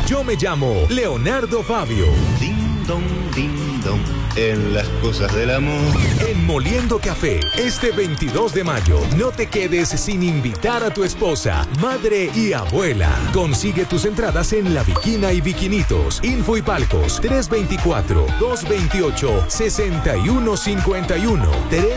Yo me llamo Leonardo Fabio. Ding dong, en las cosas del amor. En Moliendo Café, este 22 de mayo, no te quedes sin invitar a tu esposa, madre y abuela. Consigue tus entradas en La Viquina y Viquinitos. Info y palcos 324-228-6151.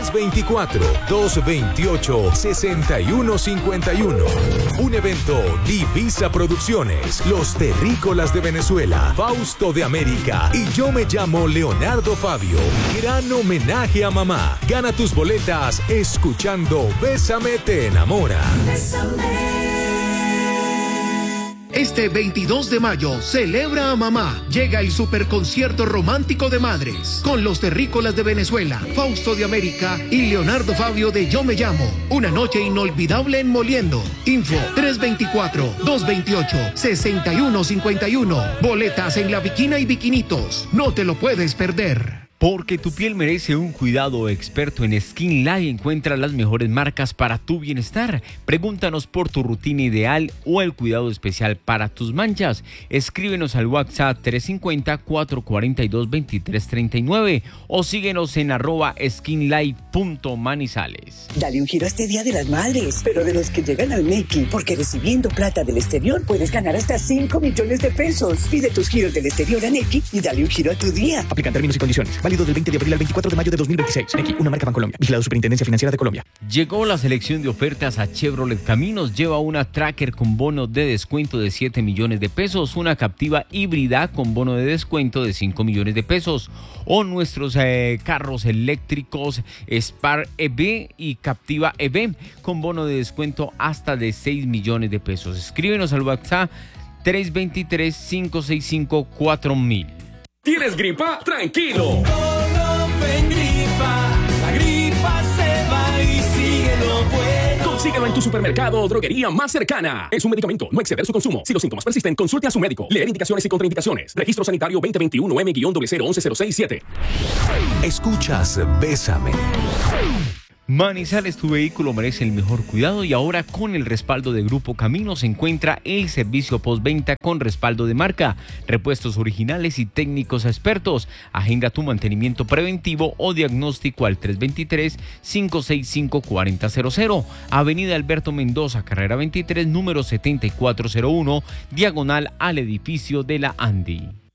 324-228-6151. Un evento Divisa Producciones, Los Terrícolas de Venezuela, Fausto de América y Yo me llamo Leonardo Fabio. Gran homenaje a mamá. Gana tus boletas escuchando Bésame te enamora. Este 22 de mayo, celebra a mamá. Llega el superconcierto romántico de madres con Los Terrícolas de Venezuela, Fausto de América y Leonardo Fabio de Yo me llamo. Una noche inolvidable en Moliendo. Info 324-228-6151. Boletas en La Viquina y Viquinitos. No te lo puedes perder. Porque tu piel merece un cuidado experto. En Skin Life encuentra las mejores marcas para tu bienestar. Pregúntanos por tu rutina ideal o el cuidado especial para tus manchas. Escríbenos al WhatsApp 350-442-2339 o síguenos en @skinlife.manizales. Dale un giro a este Día de las Madres, pero de los que llegan al Nequi, porque recibiendo plata del exterior puedes ganar hasta 5 millones de pesos. Pide tus giros del exterior a Nequi y dale un giro a tu día. Aplican términos y condiciones. Válido del 20 de abril al 24 de mayo de 2026. Nequi, una marca Bancolombia. Vigilado Superintendencia Financiera de Colombia. Llegó la selección de ofertas a Chevrolet Caminos. Lleva una Tracker con bono de descuento de 7 millones de pesos, una Captiva híbrida con bono de descuento de 5 millones de pesos, o nuestros carros eléctricos Spark EV y Captiva EV con bono de descuento hasta de 6 millones de pesos. Escríbenos al WhatsApp 323-565-4000. ¿Tienes gripa? ¡Tranquilo! La gripa se va y síguelo bueno. Consíguelo en tu supermercado o droguería más cercana. Es un medicamento, no exceder su consumo. Si los síntomas persisten, consulte a su médico. Leer indicaciones y contraindicaciones. Registro Sanitario 2021 M-0011067. Escuchas Bésame. Manizales, tu vehículo merece el mejor cuidado y ahora con el respaldo de Grupo Caminos se encuentra el servicio postventa con respaldo de marca, repuestos originales y técnicos expertos. Agenda tu mantenimiento preventivo o diagnóstico al 323-565-4000. Avenida Alberto Mendoza, carrera 23, número 7401, diagonal al edificio de la Andi.